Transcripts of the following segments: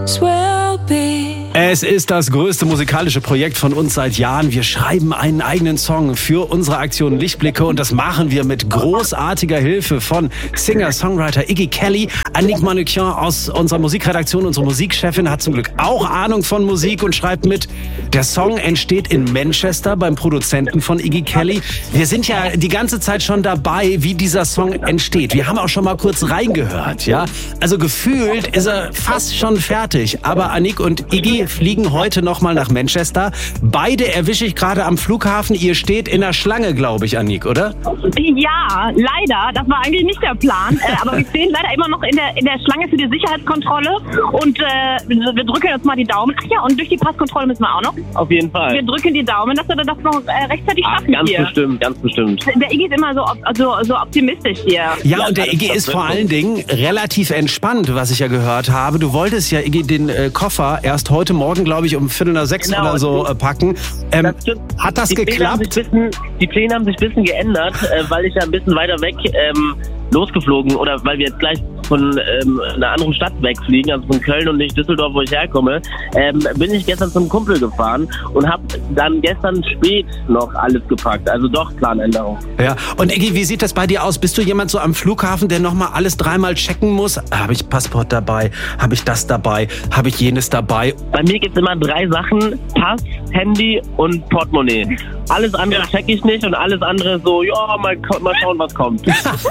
Es ist das größte musikalische Projekt von uns seit Jahren. Wir schreiben einen eigenen Song für unsere Aktion Lichtblicke und das machen wir mit großartiger Hilfe von Singer-Songwriter Iggy Kelly. Annick Manoukian aus unserer Musikredaktion, unsere Musikchefin, hat zum Glück auch Ahnung von Musik und schreibt mit. Der Song entsteht in Manchester beim Produzenten von Iggy Kelly. Wir sind ja die ganze Zeit schon dabei, wie dieser Song entsteht. Wir haben auch schon mal kurz reingehört, ja. Also gefühlt ist er fast schon fertig. Aber Annick und Iggy fliegen heute nochmal nach Manchester. Beide erwische ich gerade am Flughafen. Ihr steht in der Schlange, glaube ich, Annick, oder? Ja, leider. Das war eigentlich nicht der Plan. Aber wir stehen leider immer noch in der Schlange für die Sicherheitskontrolle. Und wir drücken jetzt mal die Daumen. Ach ja, und durch die Passkontrolle müssen wir auch noch. Auf jeden Fall. Wir drücken die Daumen, dass wir das noch rechtzeitig schaffen ganz hier. Ganz bestimmt. Der Iggy ist immer so optimistisch hier. Ja, und der Iggy ist vor allen Dingen relativ entspannt, was ich ja gehört habe. Du wolltest ja, Iggy, den Koffer erst heute Morgen, glaube ich, um 5:45 oder so packen. Hat das geklappt? Die Pläne haben sich ein bisschen geändert, weil ich ja ein bisschen weiter weg losgeflogen oder weil wir jetzt gleich von einer anderen Stadt wegfliegen, also von Köln und nicht Düsseldorf, wo ich herkomme, bin ich gestern zum Kumpel gefahren und habe dann gestern spät noch alles gepackt. Also doch Planänderung. Ja, und Iggy, wie sieht das bei dir aus? Bist du jemand so am Flughafen, der nochmal alles dreimal checken muss? Habe ich Passport dabei? Habe ich das dabei? Habe ich jenes dabei? Bei mir gibt es immer 3 Sachen: Pass, Handy und Portemonnaie. Alles andere checke ich nicht und alles andere so, ja, mal schauen, was kommt.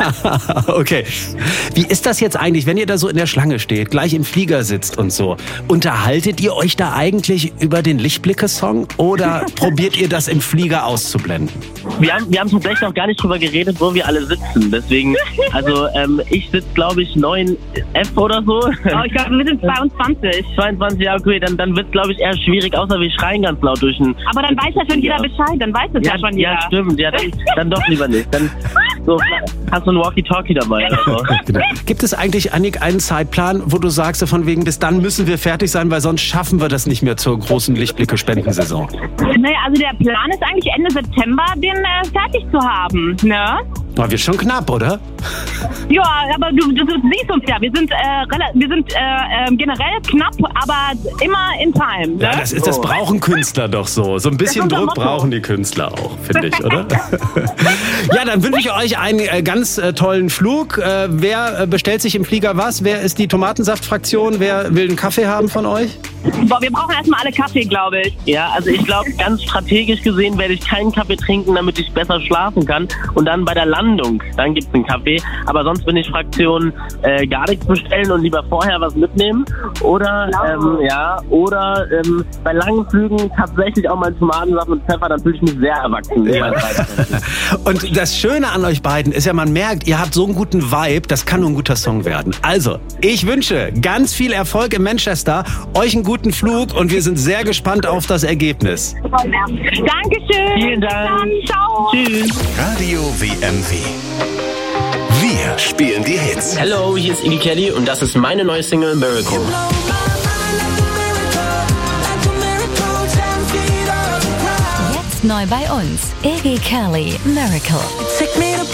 Okay. Wie ist das jetzt eigentlich, wenn ihr da so in der Schlange steht, gleich im Flieger sitzt und so? Unterhaltet ihr euch da eigentlich über den Lichtblicke-Song oder probiert ihr das im Flieger auszublenden? Wir haben tatsächlich noch gar nicht drüber geredet, wo wir alle sitzen. Deswegen, also ich sitze, glaube ich, 9F oder so. Oh, ich glaube, wir sind 22. 22, ja, okay, dann wird es, glaube ich, eher schwierig, außer wir schreien ganz laut durch den... Aber dann weiß ja schon jeder Bescheid, dann weiß es ja schon jeder. Ja, stimmt, ja, dann doch lieber nicht. Dann so, hast du ein Walkie-Talkie dabei oder so. Genau. Gibt es eigentlich, Annick, einen Zeitplan, wo du sagst, von wegen, bis dann müssen wir fertig sein, weil sonst schaffen wir das nicht mehr zur großen Lichtblicke-Spendensaison? Naja, also der Plan ist eigentlich Ende September, den fertig zu haben, ne? Aber wird schon knapp, oder? Ja, aber du siehst uns ja, wir sind generell knapp, aber immer in time. Ne? Ja, das brauchen Künstler doch so. So ein bisschen Druck brauchen die Künstler auch, finde ich, oder? Ja, dann wünsche ich euch einen ganz tollen Flug. Wer bestellt sich im Flieger was? Wer ist die Tomatensaftfraktion? Wer will einen Kaffee haben von euch? Boah, wir brauchen erstmal alle Kaffee, glaube ich. Ja, also ich glaube, ganz strategisch gesehen werde ich keinen Kaffee trinken, damit ich besser schlafen kann. Und dann bei der Landung, dann gibt's einen Kaffee. Aber sonst bin ich Fraktion gar nichts bestellen und lieber vorher was mitnehmen. Oder bei langen Flügen tatsächlich auch mal Tomatensaft und Pfeffer, dann fühle ich mich sehr erwachsen. Ja. Und das Schöne an euch beiden ist ja, man merkt, ihr habt so einen guten Vibe, das kann nur ein guter Song werden. Also, ich wünsche ganz viel Erfolg in Manchester, euch einen guten Flug und wir sind sehr gespannt auf das Ergebnis. Dankeschön. Vielen Dank. Dann, ciao. Tschüss. Radio WMW. Wir spielen die Hits. Hello, hier ist Iggy Kelly und das ist meine neue Single Miracle. Jetzt neu bei uns, Iggy Kelly, Miracle.